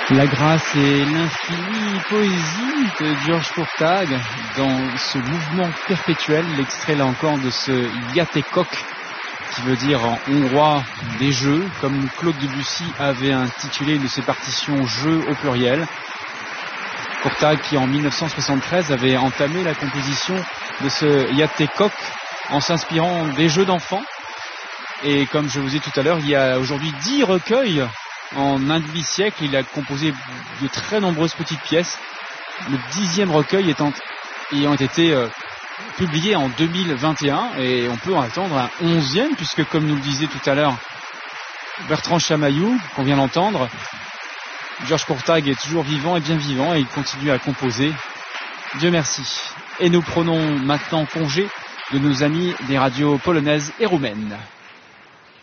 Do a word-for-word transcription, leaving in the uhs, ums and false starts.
La grâce et l'infinie poésie de Georges Courtag dans ce mouvement perpétuel, l'extrait là encore de ce Játékok, qui veut dire en hongrois des jeux, comme Claude Debussy avait intitulé une de ses partitions jeux au pluriel. Courtag qui en mille neuf cent soixante-treize avait entamé la composition de ce Játékok en s'inspirant des jeux d'enfants. Et comme je vous ai dit tout à l'heure, il y a aujourd'hui dix recueils. En un demi-siècle, il a composé de très nombreuses petites pièces. Le dixième recueil étant, ayant été euh, publié en deux mille vingt et un, et on peut en attendre un onzième, puisque comme nous le disait tout à l'heure Bertrand Chamaillou, qu'on vient d'entendre, Georges Courtag est toujours vivant et bien vivant, et il continue à composer. Dieu merci. Et nous prenons maintenant congé de nos amis des radios polonaises et roumaines.